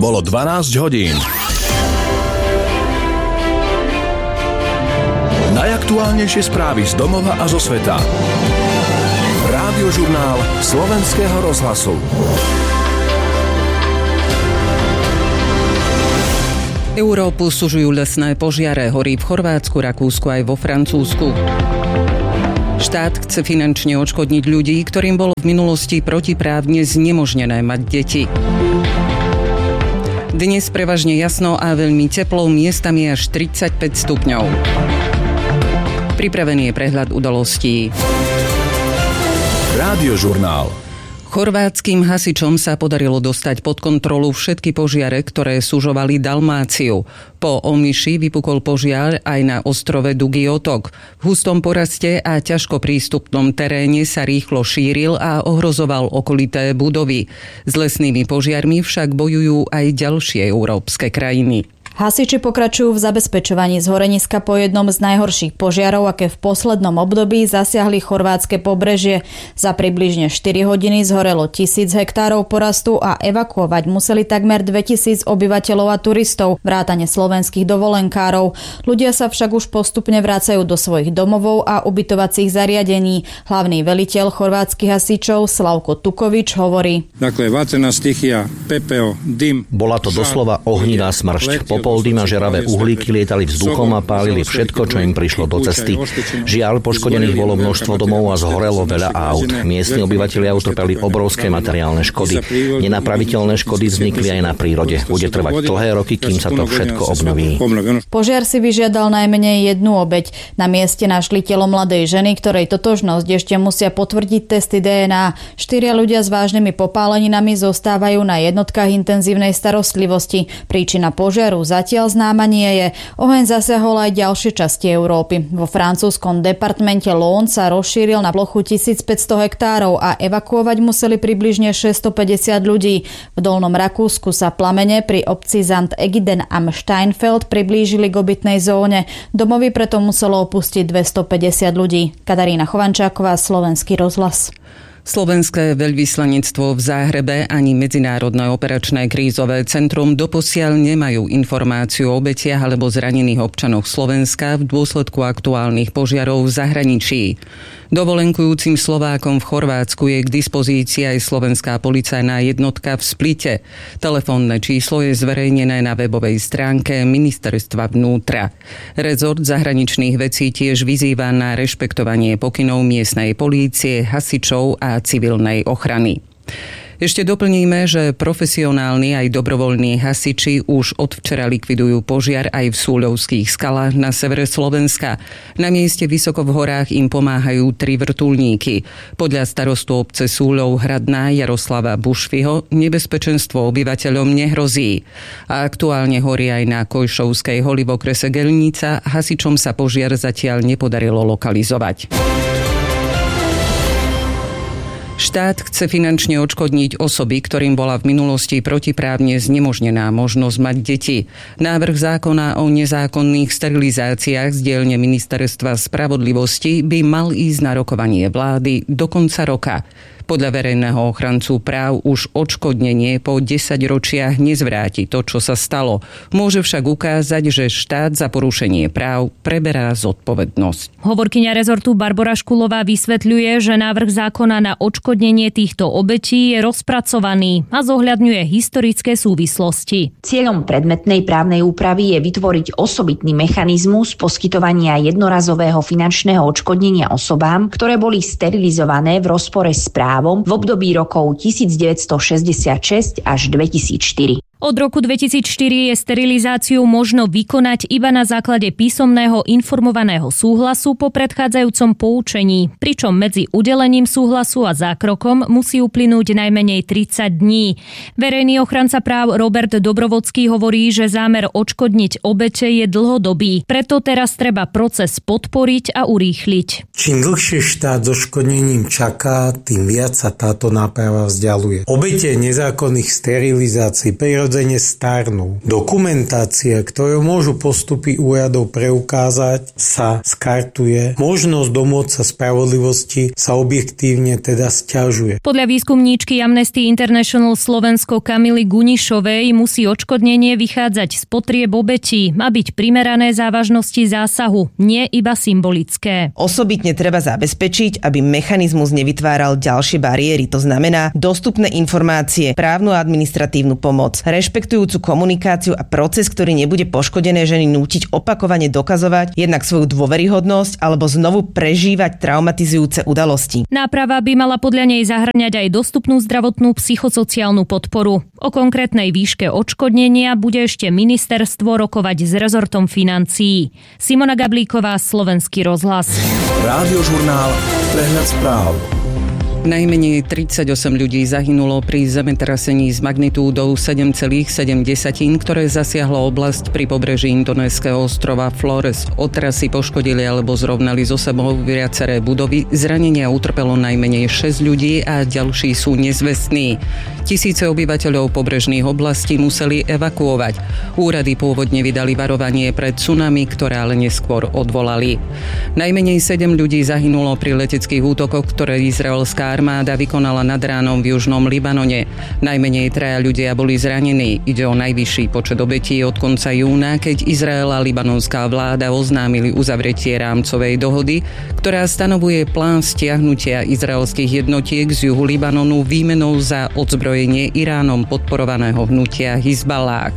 Bolo 12 hodín. Najaktuálnejšie správy z domova a zo sveta. Rádiožurnál Slovenského rozhlasu. Európu sužujú lesné požiare, horí v Chorvátsku, Rakúsku aj vo Francúzsku. Štát chce finančne odškodniť ľudí, ktorým bolo v minulosti protiprávne znemožnené mať deti. Dnes prevažne jasno a veľmi teplo, miestami až 35 stupňov. Pripravený je prehľad udalostí. Rádiožurnál. Chorvátskym hasičom sa podarilo dostať pod kontrolu všetky požiare, ktoré sužovali Dalmáciu. Po Omiši vypukol požiar aj na ostrove Dugý otok. V hustom poraste a ťažko prístupnom teréne sa rýchlo šíril a ohrozoval okolité budovy. S lesnými požiarmi však bojujú aj ďalšie európske krajiny. Hasiči pokračujú v zabezpečovaní zhoreniska po jednom z najhorších požiarov, aké v poslednom období zasiahli chorvátske pobrežie. Za približne 4 hodiny zhorelo 1000 hektárov porastu a evakuovať museli takmer 2000 obyvateľov a turistov, vrátane slovenských dovolenkárov. Ľudia sa však už postupne vracajú do svojich domovov a ubytovacích zariadení. Hlavný veliteľ chorvátskych hasičov Slavko Tukovič hovorí. Bola to doslova ohnivá smršť. Popol, dym a žeravé uhlíky lietali vzduchom a pálili všetko, čo im prišlo do cesty. Žiaľ, poškodených bolo množstvo domov a zhorelo veľa aut. Miestni obyvatelia utrpeli obrovské materiálne škody. Nenapraviteľné škody vznikli aj na prírode. Bude trvať dlhé roky, kým sa to všetko obnoví. Požiar si vyžiadal najmenej jednu obeť. Na mieste našli telo mladej ženy, ktorej totožnosť ešte musia potvrdiť testy DNA. 4 ľudia s vážnymi popáleninami zostávajú na jednotkách intenzívnej starostlivosti. Príčina požiaru zatiaľ známa nie je. Oheň zasiahol aj ďalšie časti Európy. Vo francúzskom departmente Lyon sa rozšíril na plochu 1500 hektárov a evakuovať museli približne 650 ľudí. V Dolnom Rakúsku sa plamene pri obci St. Egiden am Steinfeld priblížili k obytnej zóne. Domovy preto muselo opustiť 250 ľudí. Katarína Chovančáková, Slovenský rozhlas. Slovenské veľvyslanectvo v Záhrebe ani Medzinárodné operačné krízové centrum doposiaľ nemajú informáciu o obetiach alebo zranených občanoch Slovenska v dôsledku aktuálnych požiarov v zahraničí. Dovolenkujúcim Slovákom v Chorvátsku je k dispozícii aj slovenská policajná jednotka v Splite. Telefónne číslo je zverejnené na webovej stránke Ministerstva vnútra. Rezort zahraničných vecí tiež vyzýva na rešpektovanie pokynov miestnej polície, hasičov a civilnej ochrany. Ešte doplníme, že profesionálni aj dobrovoľní hasiči už od včera likvidujú požiar aj v Súľovských skalách na severe Slovenska. Na mieste vysoko v horách im pomáhajú 3 vrtuľníky. Podľa starostu obce Súľov Hradná Jaroslava Bušviho nebezpečenstvo obyvateľom nehrozí. A aktuálne horí aj na Kojšovskej holi v okrese Gelnica. Hasičom sa požiar zatiaľ nepodarilo lokalizovať. Štát chce finančne odškodniť osoby, ktorým bola v minulosti protiprávne znemožnená možnosť mať deti. Návrh zákona o nezákonných sterilizáciách z dielne Ministerstva spravodlivosti by mal ísť na rokovanie vlády do konca roka. Podľa verejného ochrancu práv už odškodnenie po 10 ročiach nezvráti to, čo sa stalo. Môže však ukázať, že štát za porušenie práv preberá zodpovednosť. Hovorkyňa rezortu Barbora Škulová vysvetľuje, že návrh zákona na odškodnenie týchto obetí je rozpracovaný a zohľadňuje historické súvislosti. Cieľom predmetnej právnej úpravy je vytvoriť osobitný mechanizmus poskytovania jednorazového finančného odškodnenia osobám, ktoré boli sterilizované v rozpore s právom v období rokov 1966 až 2004. Od roku 2004 je sterilizáciu možno vykonať iba na základe písomného informovaného súhlasu po predchádzajúcom poučení, pričom medzi udelením súhlasu a zákrokom musí uplynúť najmenej 30 dní. Verejný ochranca práv Robert Dobrovodský hovorí, že zámer odškodniť obete je dlhodobý, preto teraz treba proces podporiť a urýchliť. Čím dlhšie štát s odškodnením čaká, tým viac sa táto náprava vzdialuje. Obete nezákonných sterilizácií, prírodzených prirodzene starnú. Dokumentácia, ktorú môžu postupy úradov preukázať, sa skartuje. Možnosť domôcť sa spravodlivosti sa objektívne teda sťažuje. Podľa výskumníčky Amnesty International Slovensko Kamily Gunišovej musí odškodnenie vychádzať z potrieb obetí a byť primerané závažnosti zásahu, nie iba symbolické. Osobitne treba zabezpečiť, aby mechanizmus nevytváral ďalšie bariéry, to znamená dostupné informácie, právnu a administratívnu pomoc, rešpektujúcu komunikáciu a proces, ktorý nebude poškodené ženy nútiť opakovane dokazovať jednak svoju dôveryhodnosť alebo znovu prežívať traumatizujúce udalosti. Náprava by mala podľa nej zahŕňať aj dostupnú zdravotnú psychosociálnu podporu. O konkrétnej výške odškodnenia bude ešte ministerstvo rokovať s rezortom financií. Simona Gablíková, Slovenský rozhlas. Rádiožurnál Prehľad správ. Najmenej 38 ľudí zahynulo pri zemetrasení s magnitúdou 7,7, ktoré zasiahlo oblasť pri pobreží indonéského ostrova Flores. Otrasy poškodili alebo zrovnali so sebou viaceré budovy. Zranenia utrpelo najmenej 6 ľudí a ďalší sú nezvestní. Tisíce obyvateľov pobrežných oblastí museli evakuovať. Úrady pôvodne vydali varovanie pred tsunami, ktoré ale neskôr odvolali. Najmenej 7 ľudí zahynulo pri leteckých útokoch, ktoré izraelská armáda vykonala nad ránom v južnom Libanone. Najmenej 3 ľudia boli zranení. Ide o najvyšší počet obetí od konca júna, keď Izrael a libanonská vláda oznámili uzavretie rámcovej dohody, ktorá stanovuje plán stiahnutia izraelských jednotiek z juhu Libanonu výmenou za odzbrojenie Iránom podporovaného hnutia Hizballáh.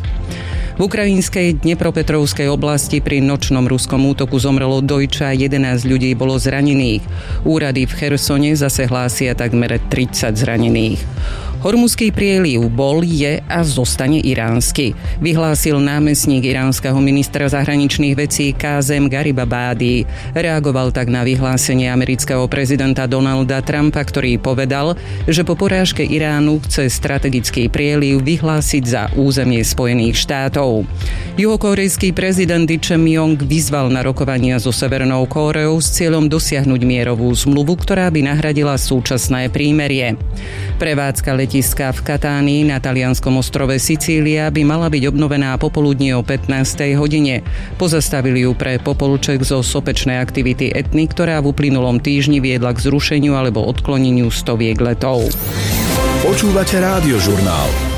V ukrajinskej Dnepropetrovskej oblasti pri nočnom ruskom útoku zomrelo dojča a 11 ľudí bolo zranených. Úrady v Chersone zase hlásia takmer 30 zranených. Hormuzský prieliv bol, je a zostane iránsky, vyhlásil námestník iránskeho ministra zahraničných vecí Kázem Garibabadi. Reagoval tak na vyhlásenie amerického prezidenta Donalda Trumpa, ktorý povedal, že po porážke Iránu chce strategický prieliv vyhlásiť za územie Spojených štátov. Juhokorejský prezident Lee Jae-myung vyzval na rokovania so Severnou Kóreou s cieľom dosiahnuť mierovú zmluvu, ktorá by nahradila súčasné prímerie. Prevádzka letiska v Katánii na talianskom ostrove Sicília by mala byť obnovená popoludní o 15. hodine. Pozastavili ju pre popolček zo sopečnej aktivity Etny, ktorá v uplynulom týždni viedla k zrušeniu alebo odkloneniu stoviek letov. Počúvate Rádiožurnál.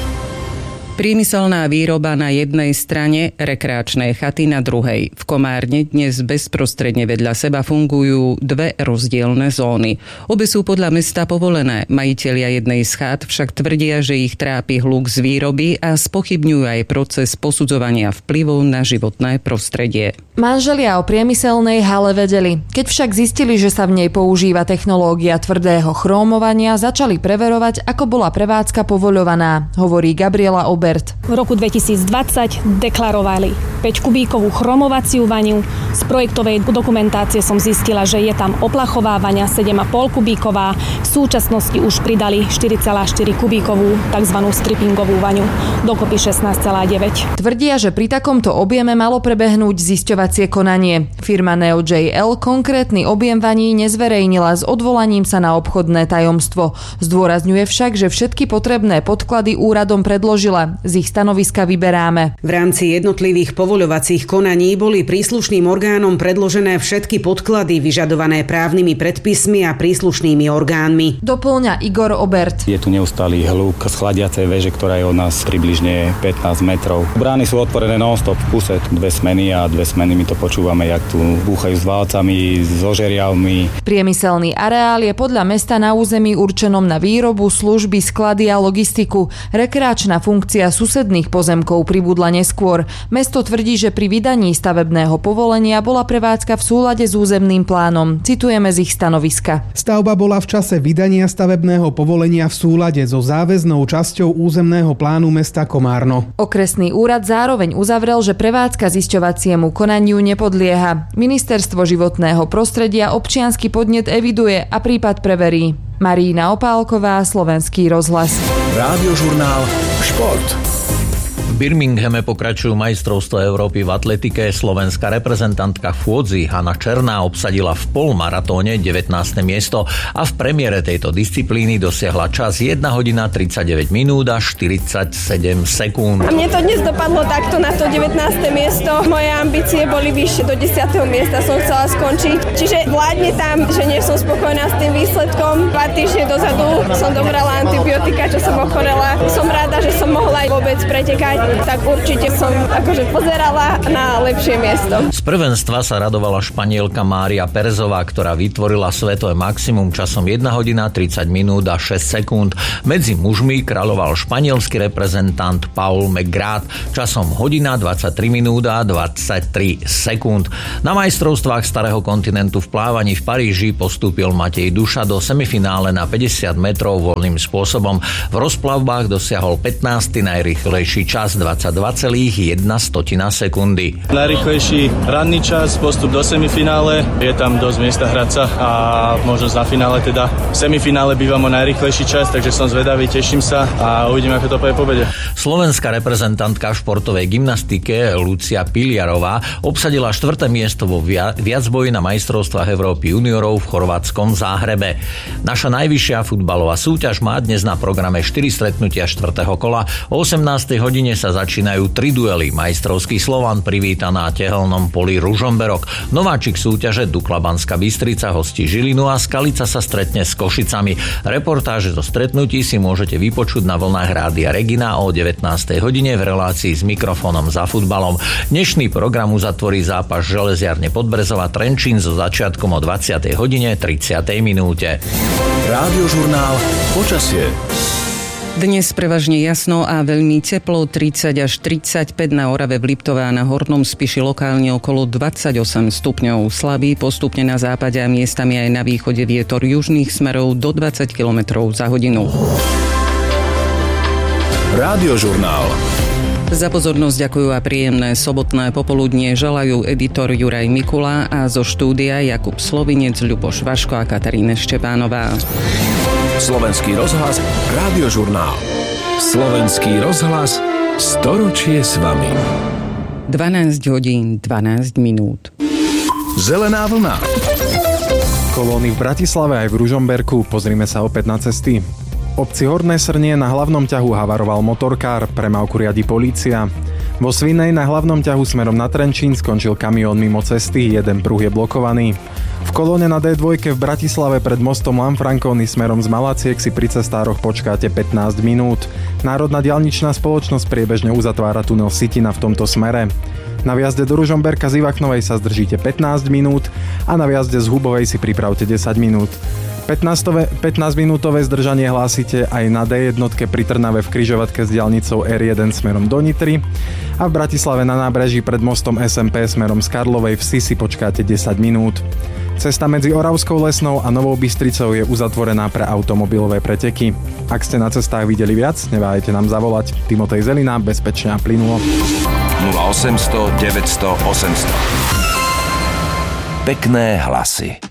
Priemyselná výroba na jednej strane, rekreačné chaty na druhej. V Komárne dnes bezprostredne vedľa seba fungujú dve rozdielne zóny. Obe sú podľa mesta povolené. Majitelia jednej z chát však tvrdia, že ich trápi hluk z výroby a spochybňujú aj proces posudzovania vplyvov na životné prostredie. Manželia o priemyselnej hale vedeli. Keď však zistili, že sa v nej používa technológia tvrdého chrómovania, začali preverovať, ako bola prevádzka povoľovaná, hovorí Gabriela Ober. V roku 2020 deklarovali 5-kubíkovú chromovaciu vaňu. Z projektovej dokumentácie som zistila, že je tam oplachovávania 7,5 kubíková. V súčasnosti už pridali 4,4 kubíkovú tzv. Strippingovú vaňu. Dokopy 16,9. Tvrdia, že pri takomto objeme malo prebehnúť zisťovacie konanie. Firma NeoJL konkrétny objem vaní nezverejnila s odvolaním sa na obchodné tajomstvo. Zdôrazňuje však, že všetky potrebné podklady úradom predložila. Z ich stanoviska vyberáme. V rámci jednotlivých povoľovacích konaní boli príslušným orgánom predložené všetky podklady vyžadované právnymi predpismi a príslušnými orgánmi. Doplňa Igor Obert. Je tu neustály hluk z chladiacej veže, ktorá je od nás približne 15 metrov. Brány sú otvorené non-stop v kuse, 2 smeny a 2 smeny my to počúvame, jak tu búchajú s válcami, so žeriavmi. Priemyselný areál je podľa mesta na území určenom na výrobu, služby, sklady a logistiku. Rekreačná funkcia susedných pozemkov pribudla neskôr. Mesto tvrdí, že pri vydaní stavebného povolenia bola prevádzka v súlade s územným plánom. Citujeme z ich stanoviska. Stavba bola v čase vydania stavebného povolenia v súlade so záväznou časťou územného plánu mesta Komárno. Okresný úrad zároveň uzavrel, že prevádzka zisťovaciemu konaniu nepodlieha. Ministerstvo životného prostredia občiansky podnet eviduje a prípad preverí. Marína Opálková, Slovenský rozhlas. Rádiožurnál Šport. Birminghame pokračujú majstrovstvá Európy v atletike. Slovenská reprezentantka v chôdzi Hana Černá obsadila v polmaratóne 19. miesto a v premiére tejto disciplíny dosiahla čas 1 hodina 39 minút a 47 sekúnd. A mne to dnes dopadlo takto na to 19. miesto. Moje ambície boli vyššie, do 10. miesta som chcela skončiť. Čiže vládne tam, že nie som spokojná s tým výsledkom. 2 týždne dozadu som dobrala antibiotika, čo som ochorela. Som rada, že som mohla vôbec pretekať. Tak určite som akože pozerala na lepšie miesto. Z prvenstva sa radovala Španielka Mária Perezová, ktorá vytvorila svetové maximum časom 1 hodina 30 minút a 6 sekúnd. Medzi mužmi kráľoval španielský reprezentant Paul McGrath časom hodina 23 minút a 23 sekúnd. Na majstrovstvách starého kontinentu v plávaní v Paríži postúpil Matej Duša do semifinále na 50 metrov voľným spôsobom. V rozplavbách dosiahol 15. najrýchlejší čas 22,1 sekundy. Najrýchlejší ranný čas, postup do semifinále, je tam dosť miesta hrať sa a možnosť na finále teda. V semifinále bývam o najrýchlejší čas, takže som zvedavý, teším sa a uvidím, ako to pôjde po bede. Slovenská reprezentantka v športovej gymnastike Lucia Piliarová obsadila 4. miesto vo viacboji na majstrovstvách Európy juniorov v chorvátskom Záhrebe. Naša najvyššia futbalová súťaž má dnes na programe 4 stretnutia 4. kola. O 18. hodine sa začínajú 3 duely. Majstrovský Slovan privíta na tehelnom poli Ružomberok. Nováčik súťaže Dukla Banská Bystrica hostí Žilinu a Skalica sa stretne s Košicami. Reportáže zo stretnutí si môžete vypočuť na vlnách Rádia Regina o 19. hodine v relácii s mikrofónom za futbalom. Dnešný program uzatvorí zápas Železiarne Podbrezova Trenčín so začiatkom o 20. hodine 30. minúte. Rádiožurnál Počasie. Dnes prevažne jasno a veľmi teplo, 30 až 35 na Orave, v Liptove a na Hornom Spiši lokálne okolo 28 stupňov. Slabý, postupne na západe a miestami aj na východe vietor južných smerov do 20 km za hodinu. Rádiožurnál. Za pozornosť ďakujú a príjemné sobotné popoludnie želajú editor Juraj Mikula a zo štúdia Jakub Slovinec, Ľuboš Vaško a Katarína Štepánová. Slovenský rozhlas, Rádiožurnál. Slovenský rozhlas, storočie s vami. 12 hodín, 12 minút. Zelená vlna. Kolóny v Bratislave aj v Ružomberku, pozrime sa opäť na cesty. V obci Horné Srnie na hlavnom ťahu havaroval motorkár, premávku riadi polícia. Vo Svinej na hlavnom ťahu smerom na Trenčín skončil kamión mimo cesty, jeden pruh je blokovaný. V kolóne na D2 v Bratislave pred mostom Lanfranconi smerom z Malaciek si pri cestároch počkáte 15 minút. Národná diaľničná spoločnosť priebežne uzatvára tunel Sitina v tomto smere. Na viazde do Ružomberka z Ivachnovej sa zdržíte 15 minút a na viazde z Hubovej si pripravte 10 minút. 15-minútové zdržanie hlásite aj na D1 pri Trnave v križovatke s diaľnicou R1 smerom do Nitry a v Bratislave na nábreží pred mostom SMP smerom z Karlovej Vsi si počkáte 10 minút. Cesta medzi Oravskou Lesnou a Novou Bystricou je uzatvorená pre automobilové preteky. Ak ste na cestách videli viac, neváhajte nám zavolať. Timotej Zelina, bezpečne a plynulo. 0800 900 800. Pekné hlasy.